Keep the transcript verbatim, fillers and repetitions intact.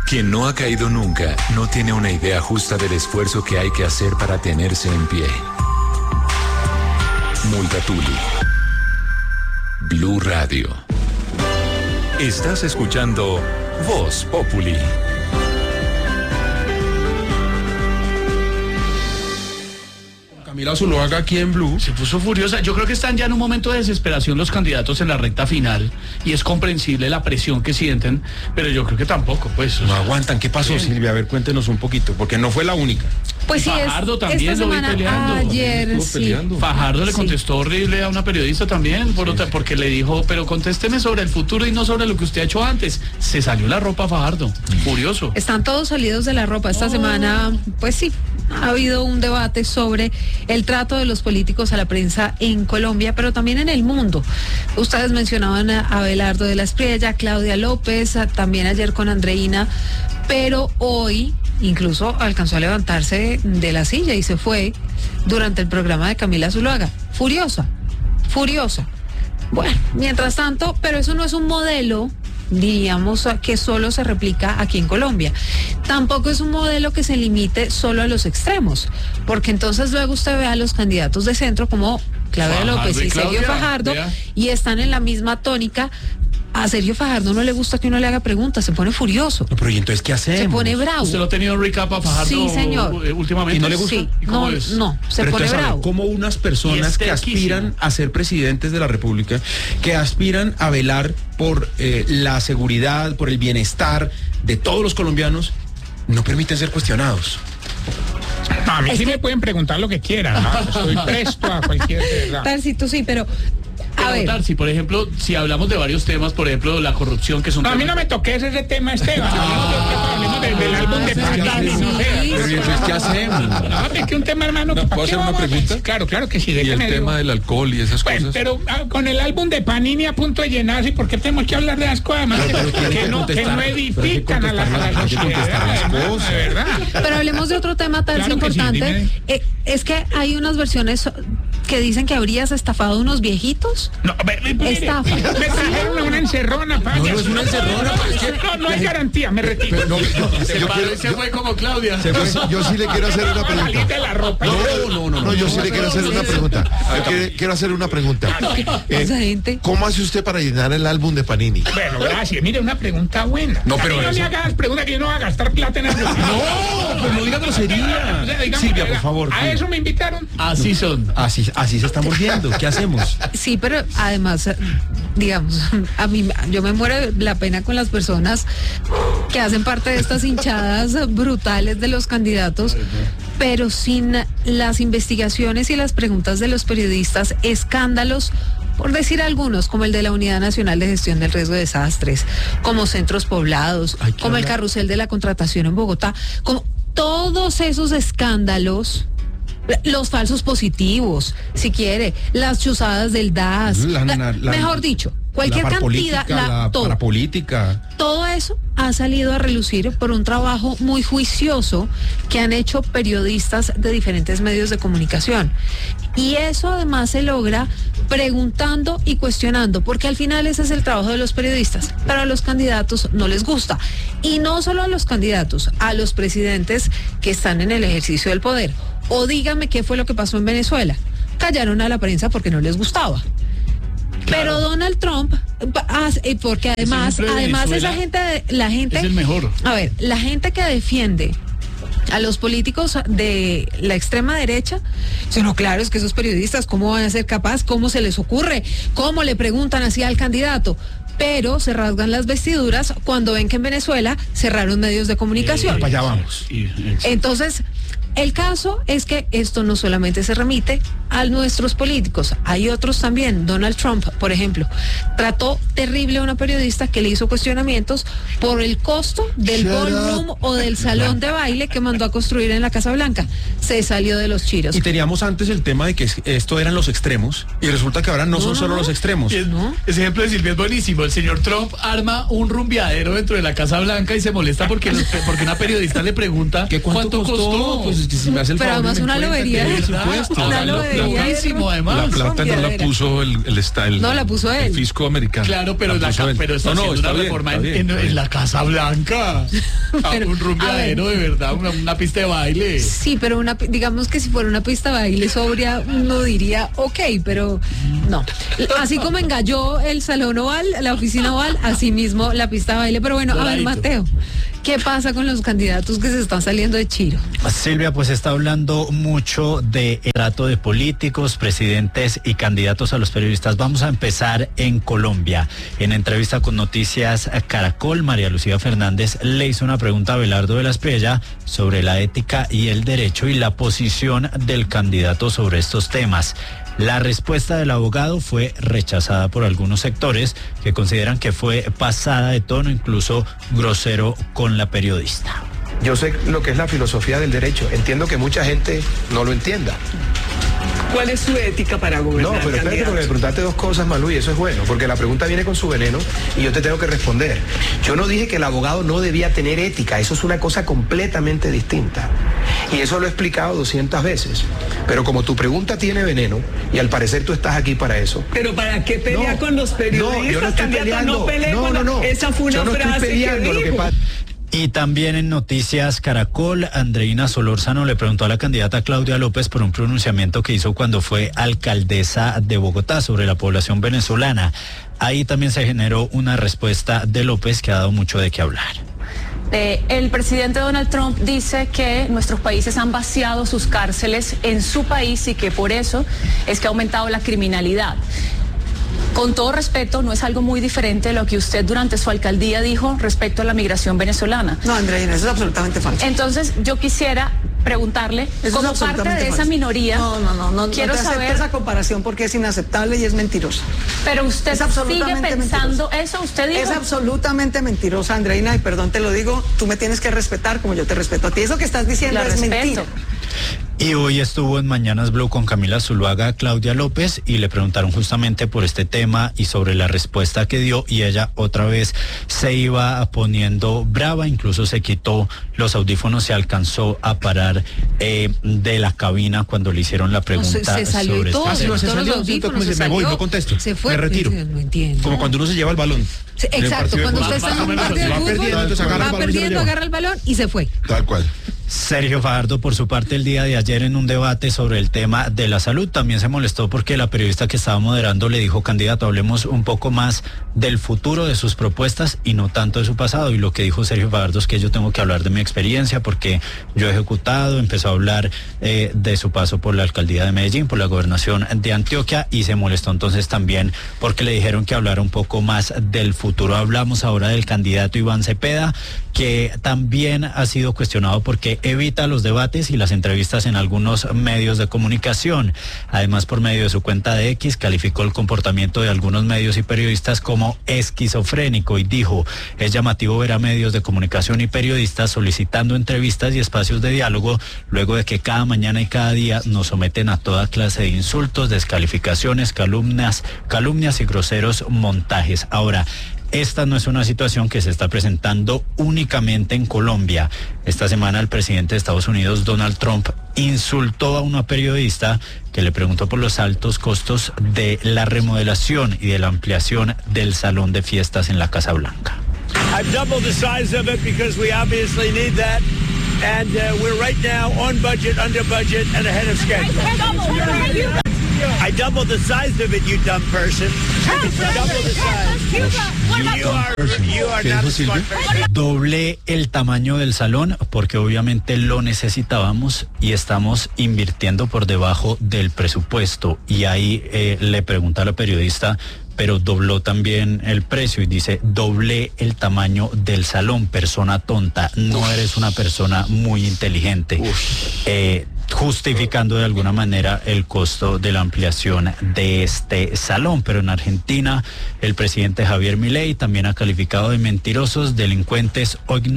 Quien no ha caído nunca no tiene una idea justa del esfuerzo que hay que hacer para tenerse en pie. Multatuli. Blue Radio. Estás escuchando Voz Populi. Camila Zuluaga aquí en Blue. Se puso furiosa. Yo creo que están ya en un momento de desesperación los candidatos en la recta final y es comprensible la presión que sienten, pero yo creo que tampoco, pues. No aguantan. ¿Qué pasó, Bien. Silvia? A ver, cuéntenos un poquito, porque no fue la única. Pues sí, Fajardo es, también esta lo vi semana, peleando. ayer, Estuvo sí. peleando. Fajardo le Sí. contestó horrible a una periodista también, por otra, porque le dijo, pero contésteme sobre el futuro y no sobre lo que usted ha hecho antes. Se salió la ropa Fajardo, furioso. Están todos salidos de la ropa. Esta Oh. semana, pues sí, ha habido un debate sobre el trato de los políticos a la prensa en Colombia, pero también en el mundo. Ustedes mencionaban a Abelardo de la Espriella, Claudia López, también ayer con Andreina, pero hoy incluso alcanzó a levantarse de la silla y se fue durante el programa de Camila Zuluaga. Furiosa, furiosa. Bueno, mientras tanto, pero eso no es un modelo, diríamos, que solo se replica aquí en Colombia. Tampoco es un modelo que se limite solo a los extremos, porque entonces luego usted ve a los candidatos de centro como Claudia Fajardo López y y Sergio Claudia, Fajardo vea. y están en la misma tónica. A Sergio Fajardo no le gusta que uno le haga preguntas, se pone furioso, No, pero ¿y entonces qué hacemos? se pone bravo. ¿Usted lo ha tenido en recap a Fajardo Sí, señor. eh, últimamente? ¿Y no le gusta? Sí, ¿Y cómo no, es? no, se Pero pone entonces, a ver, bravo. como unas Y personas es que terquísimo. aspiran a ser presidentes de la República, que aspiran a velar por eh, la seguridad, por el bienestar de todos los colombianos, no permiten ser cuestionados. No, a mí Es sí que- me pueden preguntar lo que quieran, ¿no? Estoy presto a cualquier... de verdad. Tarcito, sí, pero a Pero, ver, Tarsi, por ejemplo, si hablamos de varios temas, por ejemplo, la corrupción, que es un No, a mí tema- no me toques ese tema, Esteban. Hablemos de otro tema, hablemos de- del álbum de sí, Panini, sí, no sé. sí. Pero ¿y entonces qué hacemos? No, es que un tema, hermano, que ¿Puedo ¿para qué hacer una vamos a- pregunta? Claro, claro que sí. Y el déjeme tema digo. del alcohol y esas Bueno, cosas. pero ah, con el álbum de Panini a punto de llenarse, ¿por qué tenemos que hablar de las cosas más que, pero tiene que que no, que contestar, no pero hay que edifican a la, a la contestar las- hay que sociedad? contestar las hermano, cosas. de verdad. pero hablemos de otro tema tan Claro que sí, importante. dime. Eh, es que hay unas versiones que dicen que habrías estafado a unos viejitos. No, me, me, mire, Estafa. me trajeron una encerrona, payaso. No, no es una encerrona, pero es que- No, no hay garantía, me retiro. Pero no, yo, Se yo paró quiero- y se fue como Claudia. yo- yo sí le quiero hacer una Salí pregunta. de la ropa. No, no, no, No, yo sí le quiero hacer una pregunta. Yo quiero, quiero hacer una pregunta. Eh, Esa gente. ¿Cómo hace usted para llenar el álbum de Panini? Bueno, gracias. Mire, una pregunta buena. No, A pero mí no eso- me hagas preguntas que yo no voy a gastar plata en eso. No, pero no diga grosería. O sea, digamos, Silvia, por ¿a- favor. ¿A eso me invitaron? Así son. Así, así se están volviendo. ¿Qué hacemos? Sí, pero además, eh, digamos, a mí yo me muero de la pena con las personas que hacen parte de estas hinchadas brutales de los candidatos, pero sin las investigaciones y las preguntas de los periodistas, escándalos, por decir algunos, como el de la Unidad Nacional de Gestión del Riesgo de Desastres, como centros poblados, Hay que como el hablar. carrusel de la contratación en Bogotá, como todos esos escándalos. Los falsos positivos, si quiere, las chuzadas del D A S, La- la- la- la- mejor dicho, cualquier la cantidad, parapolítica, la- la todo, parapolítica. todo eso ha salido a relucir por un trabajo muy juicioso que han hecho periodistas de diferentes medios de comunicación. Y eso además se logra preguntando y cuestionando, porque al final ese es el trabajo de los periodistas, pero a los candidatos no les gusta. Y no solo a los candidatos, a los presidentes que están en el ejercicio del poder. O dígame qué fue lo que pasó en Venezuela. Callaron a la prensa porque no les gustaba. Pero Donald Trump, pa- ah, eh, porque además, ejemplo de además esa Venezuela gente, la gente, es el mejor. a ver, la gente que defiende a los políticos de la extrema derecha, dicen, no, claro, es que esos periodistas, ¿cómo van a ser capaces? ¿Cómo se les ocurre? ¿Cómo le preguntan así al candidato? Pero se rasgan las vestiduras cuando ven que en Venezuela cerraron medios de comunicación. Para allá vamos. Y- y- Entonces, el caso es que esto no solamente se remite a nuestros políticos, hay otros también. Donald Trump, por ejemplo, trató terrible a una periodista que le hizo cuestionamientos por el costo del Shut ballroom up. o del salón de baile que mandó a construir en la Casa Blanca. Se salió de los chiros. Y teníamos antes el tema de que es- esto eran los extremos y resulta que ahora no, son No, solo no. los extremos. Y es- ¿No? Ese ejemplo de Silvia es buenísimo. El señor Trump arma un rumbeadero dentro de la Casa Blanca y se molesta porque, los- porque una periodista le pregunta ¿Qué cuánto, costó? Pues que si me hace el Pero favor. además y me una cuenta lobería. que- ¿Verdad? Una Ahora lo- lobería. loquísimo, La además. plata no la puso el, el, esta- el- No, la puso él. el fisco americano. Claro, pero, la, puso ca- él. pero está No, no, haciendo está una bien, reforma está en, bien, en- está en bien. la Casa Blanca. A Pero, un a rumbeadero ver. de verdad, una, una pista de baile. Sí, pero una, digamos que si fuera una pista de baile sobria, uno diría, ok, pero no. Así como engalló el salón oval, la oficina oval, así mismo la pista de baile. Pero bueno, a ver, Doradito. Mateo, ¿qué pasa con los candidatos que se están saliendo de Chiro? Silvia, pues está hablando mucho de el trato de políticos, presidentes y candidatos a los periodistas. Vamos a empezar en Colombia. En entrevista con Noticias Caracol, María Lucía Fernández le hizo una pregunta a Abelardo de la Espriella sobre la ética y el derecho y la posición del candidato sobre estos temas. La respuesta del abogado fue rechazada por algunos sectores que consideran que fue pasada de tono, incluso grosero con la periodista. Yo sé lo que es la filosofía del derecho. Entiendo que mucha gente no lo entienda. ¿Cuál es su ética para No, gobernar? pero espérate, candidato? porque me preguntaste dos cosas, Malú, y eso es bueno, porque la pregunta viene con su veneno y yo te tengo que responder. Yo no dije que el abogado no debía tener ética, eso es una cosa completamente distinta. Y eso lo he explicado doscientas veces. Pero como tu pregunta tiene veneno, y al parecer tú estás aquí para eso. Pero ¿para qué pelea No, con los periodistas? no, yo no estoy candidato? peleando. No pelee No, con no, no. Esa fue una Yo no estoy frase peleando, que lo que dijo. pasa- Y también en Noticias Caracol, Andreina Solórzano le preguntó a la candidata Claudia López por un pronunciamiento que hizo cuando fue alcaldesa de Bogotá sobre la población venezolana. Ahí también se generó una respuesta de López que ha dado mucho de qué hablar. Eh, el presidente Donald Trump dice que nuestros países han vaciado sus cárceles en su país y que por eso es que ha aumentado la criminalidad. Con todo respeto, no es algo muy diferente de lo que usted durante su alcaldía dijo respecto a la migración venezolana. No, Andreina, eso es absolutamente falso. Entonces, yo quisiera preguntarle, Eso como es parte absolutamente de esa falso. minoría, No, no, no, no, quiero no te acepto saber, esa comparación porque es inaceptable y es mentirosa. pero usted Es sigue absolutamente pensando mentirosa. eso, usted dijo. Es absolutamente mentirosa, Andreina, y perdón te lo digo, tú me tienes que respetar como yo te respeto a ti. Eso que estás diciendo La es respeto. mentira. Y hoy estuvo en Mañanas Blue con Camila Zuluaga, Claudia López, y le preguntaron justamente por este tema y sobre la respuesta que dio, y ella otra vez se iba poniendo brava, incluso se quitó los audífonos, se alcanzó a parar eh, de la cabina cuando le hicieron la No, pregunta se, se salió sobre y todo, este Ah, sí, se tema. se quitó los salió, sí, audífonos, como se dice, me voy, salió, no contesto, se fue. me retiro. No entiendo. Como cuando uno se lleva el balón. Sí, en el exacto, partido de cuando fútbol. usted está en un Más o partido de menos, va fútbol, perdiendo, entonces agarra el va balón y se lo perdiendo, lleva. agarra el balón y se fue. Tal cual. Sergio Fajardo, por su parte, el día de ayer en un debate sobre el tema de la salud, también se molestó porque la periodista que estaba moderando le dijo: candidato, hablemos un poco más del futuro de sus propuestas y no tanto de su pasado. Y lo que dijo Sergio Fajardo es que yo tengo que hablar de mi experiencia porque yo he ejecutado, empezó a hablar eh, de su paso por la alcaldía de Medellín, por la gobernación de Antioquia, y se molestó entonces también porque le dijeron que hablara un poco más del futuro. Hablamos ahora del candidato Iván Cepeda, que también ha sido cuestionado porque evita los debates y las entrevistas en algunos medios de comunicación. Además, por medio de su cuenta de X, calificó el comportamiento de algunos medios y periodistas como esquizofrénico y dijo: es llamativo ver a medios de comunicación y periodistas solicitando entrevistas y espacios de diálogo luego de que cada mañana y cada día nos someten a toda clase de insultos, descalificaciones, calumnias, calumnias y groseros montajes. Ahora, esta no es una situación que se está presentando únicamente en Colombia. Esta semana el presidente de Estados Unidos, Donald Trump, insultó a una periodista que le preguntó por los altos costos de la remodelación y de la ampliación del salón de fiestas en la Casa Blanca. I've doubled the size of it because we obviously need that. And uh, we're right now on budget, under budget, and ahead of schedule. I doubled the size of it, you dumb person. Double the size. You are, you are not a smart person. Doble el tamaño del salón porque obviamente lo necesitábamos y estamos invirtiendo por debajo del presupuesto. Y ahí eh, le pregunta a la periodista: pero dobló también el precio, y dice: doblé el tamaño del salón, persona tonta, no eres una persona muy inteligente. Eh, justificando de alguna manera el costo de la ampliación de este salón. Pero en Argentina, el presidente Javier Milei también ha calificado de mentirosos, delincuentes o ignorantes